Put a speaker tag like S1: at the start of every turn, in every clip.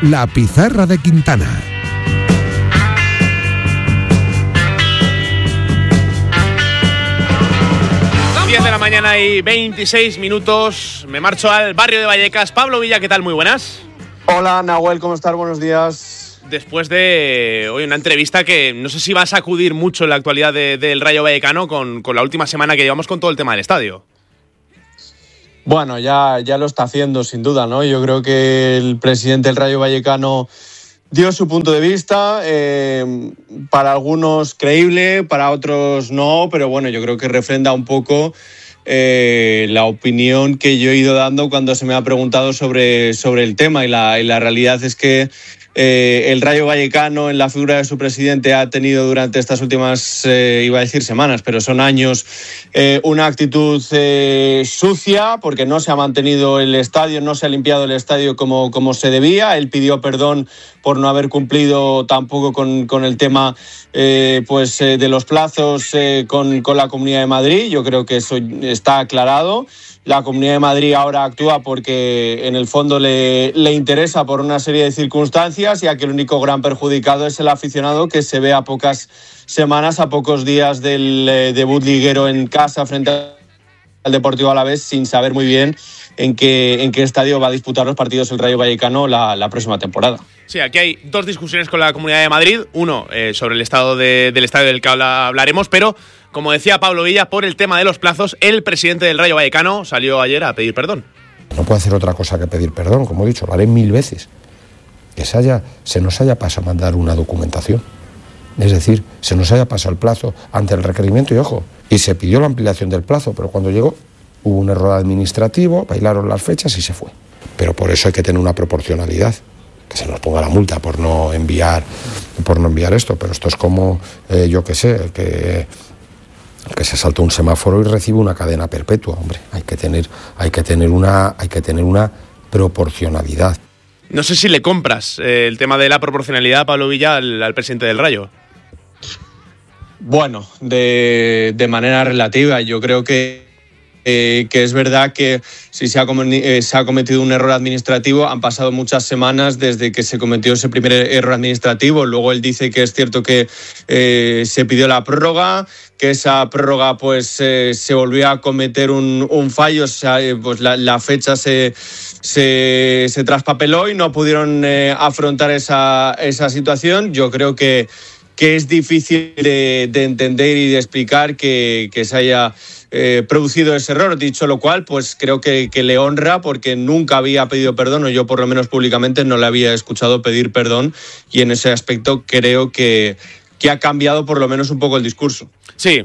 S1: La Pizarra de Quintana.
S2: De la mañana y 26 minutos. Me marcho al barrio de Vallecas. Pablo Villa, ¿qué tal? Muy buenas.
S3: Hola, Nahuel, ¿cómo estás? Buenos días.
S2: Después de hoy una entrevista que no sé si va a sacudir mucho en la actualidad del Rayo Vallecano con la última semana que llevamos con todo el tema del estadio.
S3: Bueno, ya lo está haciendo, sin duda, ¿no? Yo creo que el presidente del Rayo Vallecano dio su punto de vista, para algunos creíble, para otros no, pero bueno, yo creo que refrenda un poco la opinión que yo he ido dando cuando se me ha preguntado sobre el tema, y la realidad es que el Rayo Vallecano, en la figura de su presidente, ha tenido durante estas últimas, iba a decir semanas, pero son años, una actitud sucia, porque no se ha mantenido el estadio, no se ha limpiado el estadio como se debía. Él pidió perdón por no haber cumplido tampoco con el tema de los plazos con la Comunidad de Madrid. Yo creo que eso está aclarado. La Comunidad de Madrid ahora actúa porque en el fondo le interesa por una serie de circunstancias, ya que el único gran perjudicado es el aficionado, que se ve a pocas semanas, a pocos días del debut liguero en casa frente al Deportivo Alavés, sin saber muy bien en qué estadio va a disputar los partidos el Rayo Vallecano la próxima temporada.
S2: Sí, aquí hay dos discusiones con la Comunidad de Madrid. Uno, sobre el estado del estadio del que hablaremos, pero como decía Pablo Villa, por el tema de los plazos, el presidente del Rayo Vallecano salió ayer a pedir perdón.
S4: No puedo hacer otra cosa que pedir perdón, como he dicho, lo haré 1000 veces. Que se nos haya pasado a mandar una documentación. Es decir, se nos haya pasado el plazo ante el requerimiento y se pidió la ampliación del plazo, pero cuando llegó hubo un error administrativo, bailaron las fechas y se fue. Pero por eso hay que tener una proporcionalidad. Que se nos ponga la multa por no enviar esto, pero esto es como, que se saltó un semáforo y recibe una cadena perpetua, hombre. Hay que tener una proporcionalidad.
S2: No sé si le compras el tema de la proporcionalidad, Pablo Villa, al presidente del Rayo.
S3: Bueno, de manera relativa. Yo creo que es verdad que si se ha cometido un error administrativo, han pasado muchas semanas desde que se cometió ese primer error administrativo. Luego él dice que es cierto que se pidió la prórroga, que esa prórroga se volvió a cometer un fallo, o sea, la fecha se traspapeló y no pudieron afrontar esa situación. Yo creo que es difícil de entender y de explicar que se haya producido ese error. Dicho lo cual, pues creo que le honra, porque nunca había pedido perdón, o yo por lo menos públicamente no le había escuchado pedir perdón, y en ese aspecto creo que ha cambiado por lo menos un poco el discurso.
S2: Sí,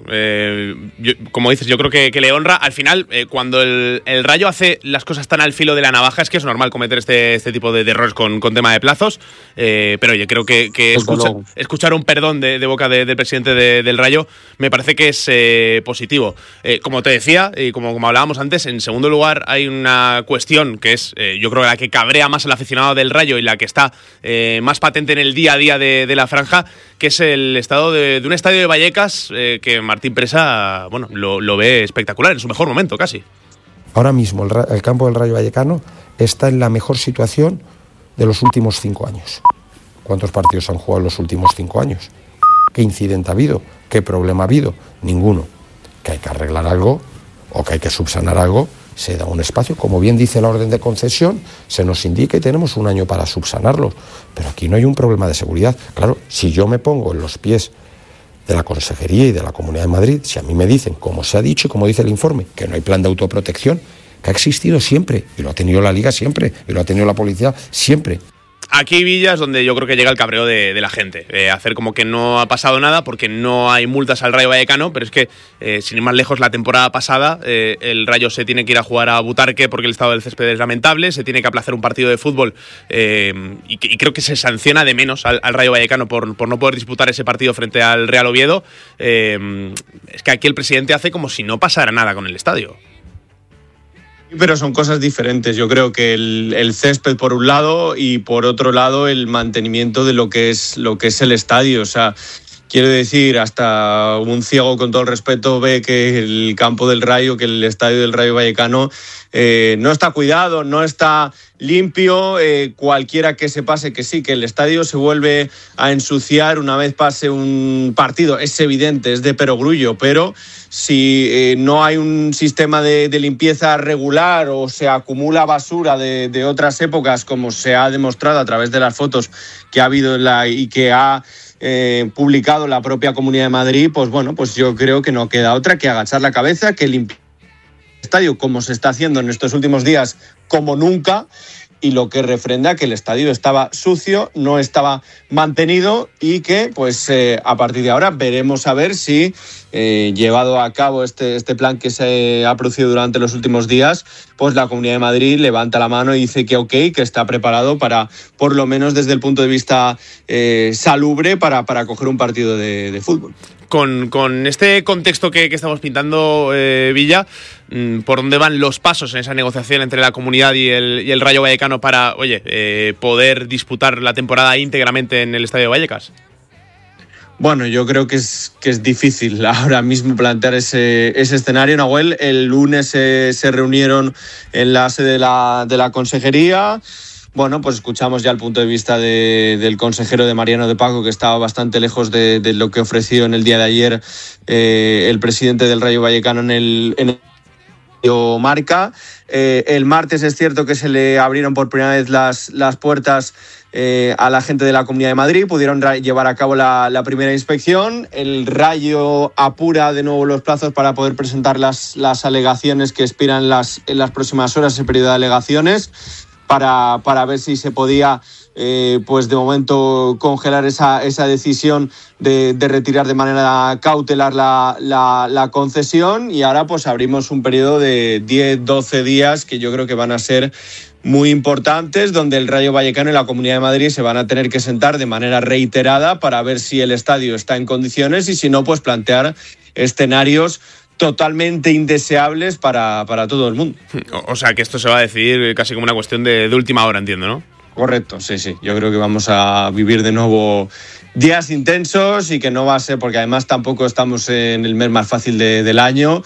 S2: como dices, yo creo que le honra. Al final, cuando el Rayo hace las cosas tan al filo de la navaja, es que es normal cometer este tipo de errores con tema de plazos, pero yo creo que escuchar un perdón de boca del presidente del Rayo me parece que es positivo. Como te decía, y como hablábamos antes, en segundo lugar hay una cuestión que es, yo creo, la que cabrea más al aficionado del Rayo y la que está más patente en el día a día de la franja, que es el estado de un estadio de Vallecas que Martín Presa, bueno, lo ve espectacular, en su mejor momento casi.
S4: Ahora mismo el campo del Rayo Vallecano está en la mejor situación de los últimos 5 años. ¿Cuántos partidos han jugado en los últimos 5 años? ¿Qué incidente ha habido? ¿Qué problema ha habido? Ninguno. Que hay que arreglar algo o que hay que subsanar algo, se da un espacio, como bien dice la orden de concesión, se nos indica y tenemos un año para subsanarlo. Pero aquí no hay un problema de seguridad. Claro, si yo me pongo en los pies de la Consejería y de la Comunidad de Madrid, si a mí me dicen, como se ha dicho y como dice el informe, que no hay plan de autoprotección, que ha existido siempre, y lo ha tenido la Liga siempre, y lo ha tenido la policía siempre.
S2: Aquí, Villa, es donde yo creo que llega el cabreo de la gente. Hacer como que no ha pasado nada porque no hay multas al Rayo Vallecano, pero es que, sin ir más lejos, la temporada pasada el Rayo se tiene que ir a jugar a Butarque porque el estado del césped es lamentable, se tiene que aplazar un partido de fútbol y creo que se sanciona de menos al Rayo Vallecano por no poder disputar ese partido frente al Real Oviedo. Es que aquí el presidente hace como si no pasara nada con el estadio.
S3: Pero son cosas diferentes. Yo creo que el césped por un lado y por otro lado el mantenimiento de lo que es el estadio. O sea, Quiero decir, hasta un ciego, con todo el respeto, ve que el campo del Rayo, que el estadio del Rayo Vallecano no está cuidado, no está limpio. Cualquiera que se pase, que sí, que el estadio se vuelve a ensuciar una vez pase un partido. Es evidente, es de perogrullo, pero si no hay un sistema de limpieza regular o se acumula basura de otras épocas, como se ha demostrado a través de las fotos que ha habido y que ha publicado la propia Comunidad de Madrid, pues bueno, pues yo creo que no queda otra que agachar la cabeza, que limpiar el estadio como se está haciendo en estos últimos días como nunca, y lo que refrenda que el estadio estaba sucio, no estaba mantenido, y que pues a partir de ahora veremos a ver si llevado a cabo este plan que se ha producido durante los últimos días, pues la Comunidad de Madrid levanta la mano y dice que ok, que está preparado para, por lo menos desde el punto de vista salubre, para coger un partido de fútbol.
S2: Con este contexto que estamos pintando, Villa, ¿por dónde van los pasos en esa negociación entre la comunidad y el Rayo Vallecano para, poder disputar la temporada íntegramente en el Estadio de Vallecas?
S3: Bueno, yo creo que es difícil ahora mismo plantear ese escenario, Nahuel. El lunes se reunieron en la sede de la consejería. Bueno, pues escuchamos ya el punto de vista del consejero de Mariano de Paco, que estaba bastante lejos de lo que ofreció en el día de ayer el presidente del Rayo Vallecano en el Marca. El martes es cierto que se le abrieron por primera vez las puertas a la gente de la Comunidad de Madrid, pudieron llevar a cabo la primera inspección. El Rayo apura de nuevo los plazos para poder presentar las alegaciones que expiran en las próximas horas, ese periodo de alegaciones, para ver si se podía, pues de momento, congelar esa decisión de retirar de manera cautelar la concesión, y ahora pues abrimos un periodo de 10-12 días que yo creo que van a ser muy importantes, donde el Rayo Vallecano y la Comunidad de Madrid se van a tener que sentar de manera reiterada para ver si el estadio está en condiciones, y si no, pues plantear escenarios totalmente indeseables para todo el mundo.
S2: O sea, que esto se va a decidir casi como una cuestión de última hora, entiendo, ¿no?
S3: Correcto, sí. Yo creo que vamos a vivir de nuevo días intensos, y que no va a ser, porque además tampoco estamos en el mes más fácil del año.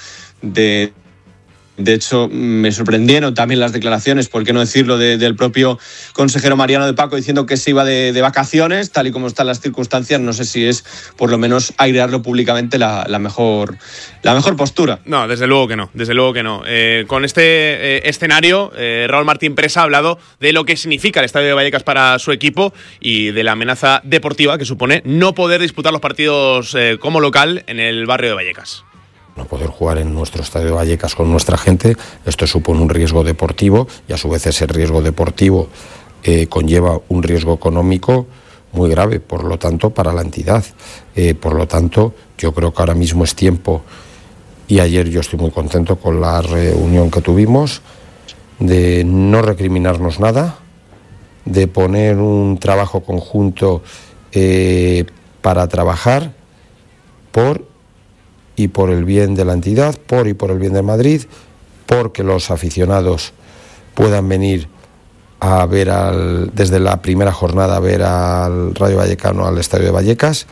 S3: De hecho, me sorprendieron también las declaraciones, por qué no decirlo, del propio consejero Mariano de Paco, diciendo que se iba de vacaciones, tal y como están las circunstancias. No sé si es, por lo menos, airearlo públicamente la mejor postura.
S2: No, desde luego que no. Con este escenario, Raúl Martín Presa ha hablado de lo que significa el Estadio de Vallecas para su equipo y de la amenaza deportiva que supone no poder disputar los partidos como local en el barrio de Vallecas.
S4: No poder jugar en nuestro Estadio de Vallecas con nuestra gente, esto supone un riesgo deportivo, y a su vez ese riesgo deportivo conlleva un riesgo económico muy grave, por lo tanto, para la entidad. Por lo tanto, yo creo que ahora mismo es tiempo, y ayer yo estoy muy contento con la reunión que tuvimos, de no recriminarnos nada, de poner un trabajo conjunto para trabajar por el bien de la entidad, por el bien de Madrid, porque los aficionados puedan venir a ver desde la primera jornada a ver al Rayo Vallecano al Estadio de Vallecas.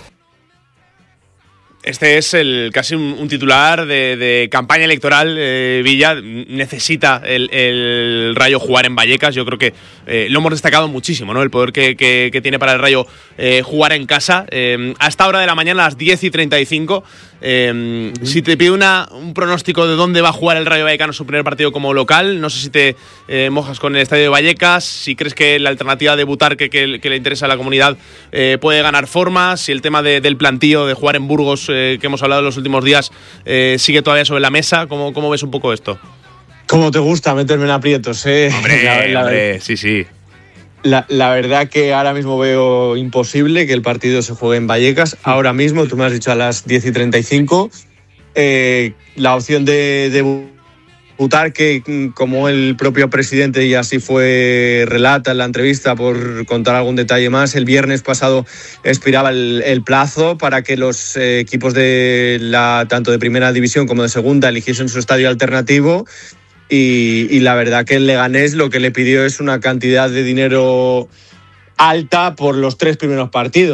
S2: Este es casi un titular de campaña electoral. Villa, necesita el Rayo jugar en Vallecas. Yo creo que lo hemos destacado muchísimo, ¿no? El poder que tiene para el Rayo jugar en casa. A esta hora de la mañana, a las 10:35, si te pido un pronóstico de dónde va a jugar el Rayo Vallecano su primer partido como local, no sé si te mojas con el Estadio de Vallecas, si crees que la alternativa de debutar que le interesa a la comunidad puede ganar forma, si el tema del plantío de jugar en Burgos, que hemos hablado en los últimos días, sigue todavía sobre la mesa. ¿Cómo ves un poco esto?
S3: ¿Cómo te gusta meterme en aprietos,
S2: Hombre, sí.
S3: La verdad que ahora mismo veo imposible que el partido se juegue en Vallecas. Ahora mismo, tú me has dicho a las 10:35, la opción de debutar, que como el propio presidente, y así relata en la entrevista, por contar algún detalle más, el viernes pasado expiraba el plazo para que los equipos tanto de primera división como de segunda eligiesen su estadio alternativo. Y la verdad que el Leganés lo que le pidió es una cantidad de dinero alta por los 3 primeros partidos.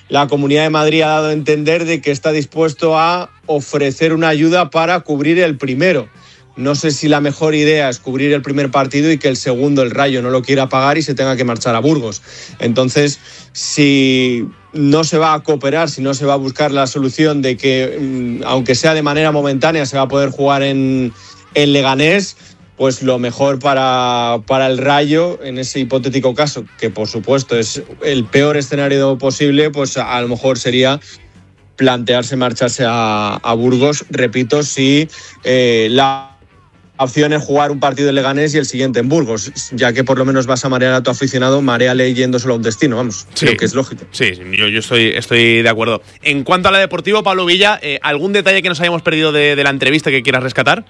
S3: la Comunidad de Madrid ha dado a entender de que está dispuesto a ofrecer una ayuda para cubrir el primero. No sé si la mejor idea es cubrir el primer partido y que el segundo, el Rayo, no lo quiera pagar y se tenga que marchar a Burgos. Entonces, si no se va a cooperar, si no se va a buscar la solución de que, aunque sea de manera momentánea, se va a poder jugar en Leganés, pues lo mejor para el Rayo, en ese hipotético caso, que por supuesto es el peor escenario posible, pues a lo mejor sería plantearse marcharse a Burgos, repito, si la opción es jugar un partido en Leganés y el siguiente en Burgos, ya que por lo menos vas a marear a tu aficionado, mareale yéndoselo a un destino, vamos, sí, creo que es lógico.
S2: Sí, yo estoy de acuerdo. En cuanto a la deportivo, Pablo Villa, ¿algún detalle que nos hayamos perdido de la entrevista que quieras rescatar?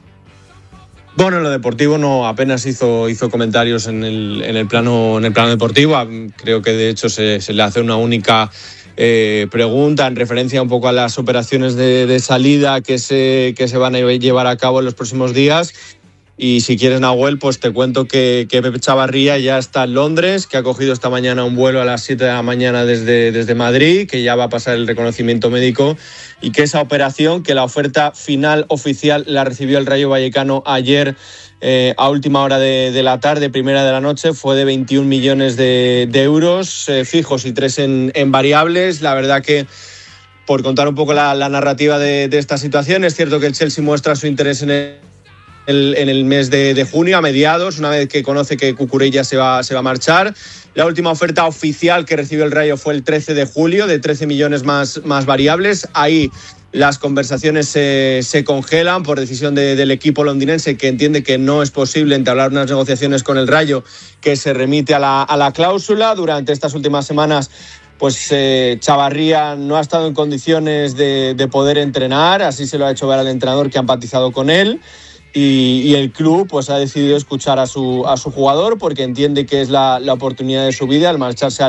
S3: Bueno, en lo deportivo no, apenas hizo comentarios en el plano deportivo. Creo que de hecho se le hace una única pregunta en referencia un poco a las operaciones de salida que se van a llevar a cabo en los próximos días. Y si quieres, Nahuel, pues te cuento que Pepe Chavarría ya está en Londres, que ha cogido esta mañana un vuelo a las 7 de la mañana desde Madrid, que ya va a pasar el reconocimiento médico, y que esa operación, que la oferta final oficial la recibió el Rayo Vallecano ayer a última hora de la tarde, primera de la noche, fue de 21 millones de euros fijos y 3 en variables. La verdad que, por contar un poco la narrativa de esta situación, es cierto que el Chelsea muestra su interés en el mes de junio, a mediados, una vez que conoce que Cucurella se va a marchar. La última oferta oficial que recibió el Rayo fue el 13 de julio, de 13 millones más variables. Ahí las conversaciones se congelan por decisión del equipo londinense, que entiende que no es posible entablar unas negociaciones con el Rayo, que se remite a la cláusula. Durante estas últimas semanas, pues Chavarría no ha estado en condiciones de poder entrenar, así se lo ha hecho ver al entrenador, que ha empatizado con él. Y el club pues ha decidido escuchar a su jugador, porque entiende que es la oportunidad de su vida al marcharse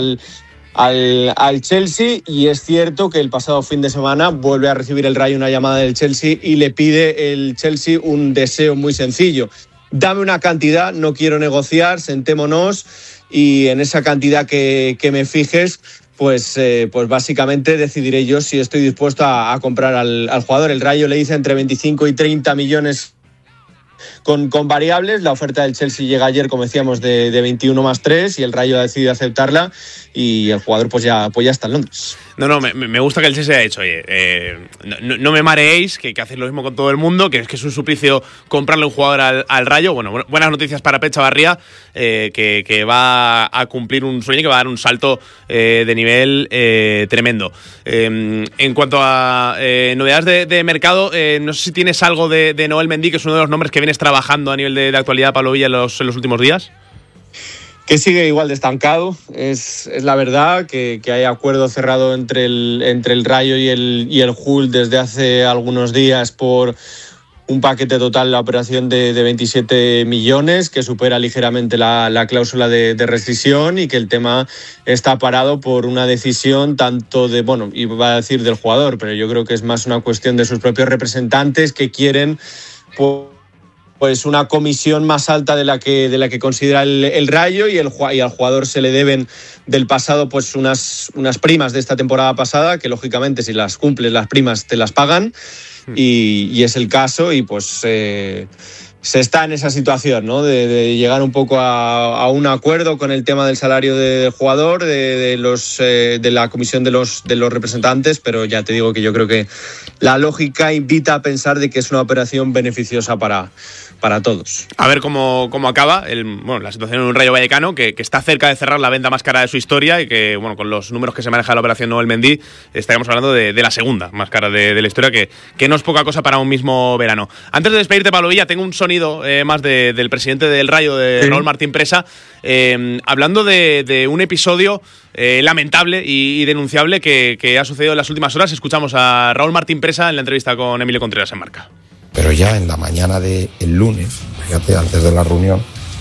S3: al Chelsea. Y es cierto que el pasado fin de semana vuelve a recibir el Rayo una llamada del Chelsea y le pide el Chelsea un deseo muy sencillo: dame una cantidad, no quiero negociar, sentémonos, y en esa cantidad que me fijes, pues básicamente decidiré yo si estoy dispuesto a comprar al jugador. El Rayo le dice entre 25 y 30 millones con variables. La oferta del Chelsea llega ayer, como decíamos, de 21 más 3, y el Rayo ha decidido aceptarla, y el jugador pues ya está en Londres. No,
S2: me gusta que el Chelsea haya hecho, no me mareéis, que hacéis lo mismo con todo el mundo, que es un suplicio comprarle un jugador al Rayo. Bueno, buenas noticias para Pepe Chavarría, que va a cumplir un sueño, que va a dar un salto de nivel tremendo. En cuanto a novedades de mercado, no sé si tienes algo de Noel Mendy, que es uno de los nombres que vienes trabajando a nivel de actualidad, Pablo Villa, en los últimos días.
S3: Que sigue igual de estancado, es la verdad, que hay acuerdo cerrado entre el Rayo y el Hull desde hace algunos días por un paquete total, la operación de 27 millones, que supera ligeramente la cláusula de rescisión, y que el tema está parado por una decisión tanto iba a decir del jugador, pero yo creo que es más una cuestión de sus propios representantes, que quieren pues una comisión más alta de la que considera el Rayo, y al jugador se le deben del pasado pues unas primas de esta temporada pasada, que lógicamente si las cumples las primas te las pagan, y es el caso, y pues se está en esa situación, ¿no? De llegar un poco a un acuerdo con el tema del salario del jugador, de la comisión de los representantes, pero ya te digo que yo creo que la lógica invita a pensar de que es una operación beneficiosa para todos.
S2: A ver cómo acaba la situación en un Rayo Vallecano que está cerca de cerrar la venta más cara de su historia, y que con los números que se maneja la operación Noel Mendy estaríamos hablando de la segunda más cara de la historia, que no es poca cosa para un mismo verano. Antes de despedirte, Pablo Villa, tengo un sonido más del presidente del Rayo, de Raúl Martín Presa, hablando de un episodio lamentable y denunciable que ha sucedido en las últimas horas. Escuchamos a Raúl Martín Presa en la entrevista con Emilio Contreras en Marca.
S4: Pero ya en la mañana del lunes, fíjate, antes de la reunión,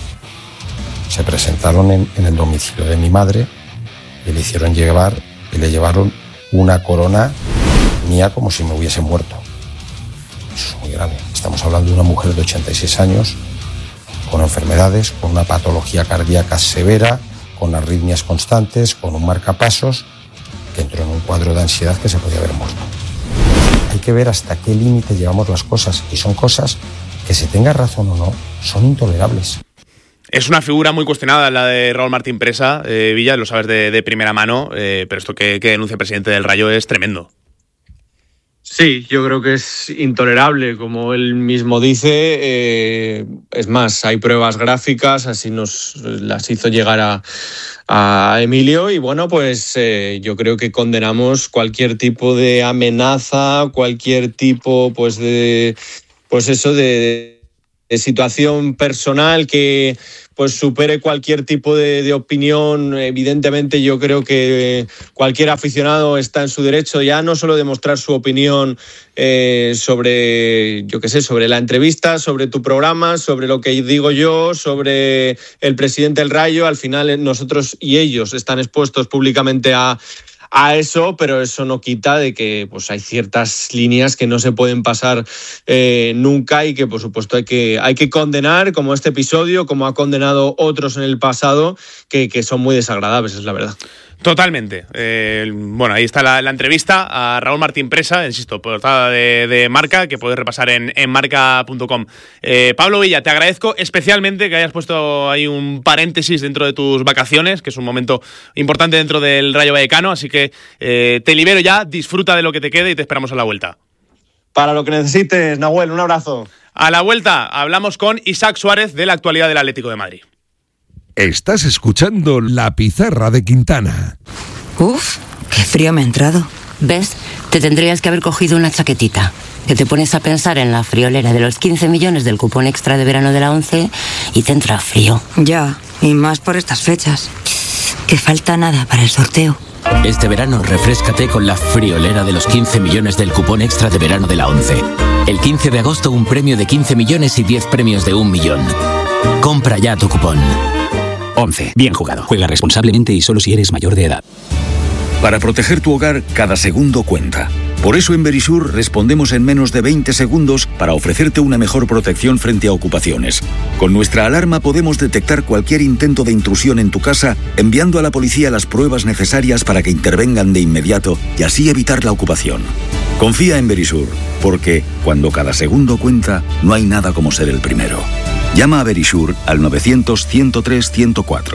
S4: se presentaron en el domicilio de mi madre y le llevaron una corona mía como si me hubiese muerto. Eso es muy grave. Estamos hablando de una mujer de 86 años, con enfermedades, con una patología cardíaca severa, con arritmias constantes, con un marcapasos, que entró en un cuadro de ansiedad que se podía haber muerto. Hay que ver hasta qué límite llevamos las cosas, y son cosas que, se tenga razón o no, son intolerables.
S2: Es una figura muy cuestionada la de Raúl Martín Presa, Villa, lo sabes de primera mano, pero esto que denuncia el presidente del Rayo es tremendo.
S3: Sí, yo creo que es intolerable, como él mismo dice. Es más, hay pruebas gráficas, así nos las hizo llegar a Emilio, y bueno, pues yo creo que condenamos cualquier tipo de amenaza, cualquier tipo de situación personal que pues supere cualquier tipo de opinión. Evidentemente, yo creo que cualquier aficionado está en su derecho ya no solo de mostrar su opinión sobre la entrevista, sobre tu programa, sobre lo que digo yo, sobre el presidente del Rayo. Al final nosotros y ellos están expuestos públicamente a eso, pero eso no quita de que pues hay ciertas líneas que no se pueden pasar nunca, y que por supuesto hay que condenar, como este episodio, como ha condenado otros en el pasado, que son muy desagradables, es la verdad.
S2: Totalmente. Bueno, ahí está la entrevista a Raúl Martín Presa, insisto, portada de Marca, que puedes repasar en marca.com. Pablo Villa, te agradezco especialmente que hayas puesto ahí un paréntesis dentro de tus vacaciones, que es un momento importante dentro del Rayo Vallecano, así que te libero ya, disfruta de lo que te quede y te esperamos a la vuelta.
S3: Para lo que necesites, Nahuel, un abrazo.
S2: A la vuelta hablamos con Isaac Suárez de la actualidad del Atlético de Madrid.
S1: Estás escuchando La Pizarra de Quintana.
S5: Uf, qué frío me ha entrado. ¿Ves? Te tendrías que haber cogido una chaquetita. Que te pones a pensar en la friolera de los 15 millones del cupón extra de verano de la 11 y te entra frío. Ya, y más por estas fechas. Que falta nada para el sorteo.
S6: Este verano refréscate con la friolera de los 15 millones del cupón extra de verano de la 11. El 15 de agosto un premio de 15 millones y 10 premios de 1 millón. Compra ya tu cupón. 11. Bien jugado. Juega responsablemente y solo si eres mayor de edad.
S7: Para proteger tu hogar, cada segundo cuenta. Por eso en Verisur respondemos en menos de 20 segundos para ofrecerte una mejor protección frente a ocupaciones. Con nuestra alarma podemos detectar cualquier intento de intrusión en tu casa, enviando a la policía las pruebas necesarias para que intervengan de inmediato y así evitar la ocupación. Confía en Verisur, porque cuando cada segundo cuenta, no hay nada como ser el primero. Llama a Verisur al 900-103-104.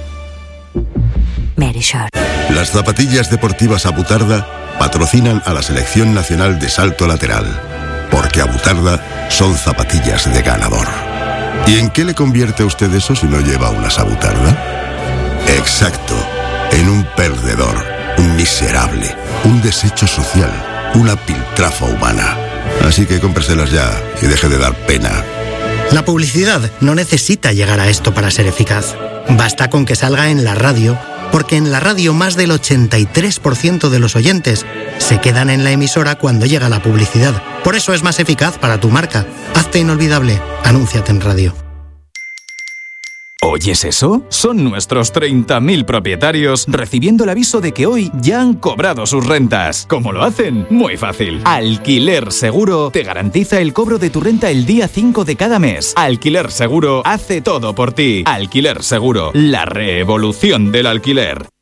S5: Verisur.
S8: Las zapatillas deportivas Abutarda patrocinan a la Selección Nacional de Salto Lateral, porque Abutarda son zapatillas de ganador. ¿Y en qué le convierte a usted eso si no lleva unas Abutarda? Exacto, en un perdedor, un miserable, un desecho social, una piltrafa humana. Así que cómpreselas ya y deje de dar pena.
S9: La publicidad no necesita llegar a esto para ser eficaz. Basta con que salga en la radio, porque en la radio más del 83% de los oyentes se quedan en la emisora cuando llega la publicidad. Por eso es más eficaz para tu marca. Hazte inolvidable. Anúnciate en radio.
S10: ¿Oyes eso? Son nuestros 30.000 propietarios recibiendo el aviso de que hoy ya han cobrado sus rentas. ¿Cómo lo hacen? Muy fácil. Alquiler Seguro te garantiza el cobro de tu renta el día 5 de cada mes. Alquiler Seguro hace todo por ti. Alquiler Seguro, la revolución del alquiler.